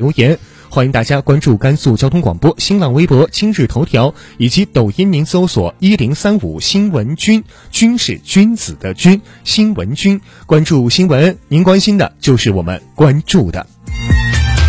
留言。欢迎大家关注甘肃交通广播新浪微博、今日头条以及抖音，您搜索1035新闻君，君是君子的君，新闻君，关注新闻，您关心的就是我们关注的。